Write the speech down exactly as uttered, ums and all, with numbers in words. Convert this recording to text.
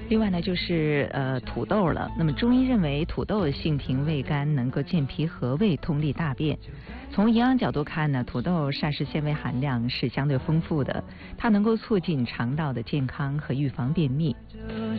另外呢，就是呃土豆了。那么中医认为，土豆性平味甘，能够健脾和胃，通利大便。从营养角度看呢，土豆膳食纤维含量是相对丰富的，它能够促进肠道的健康和预防便秘。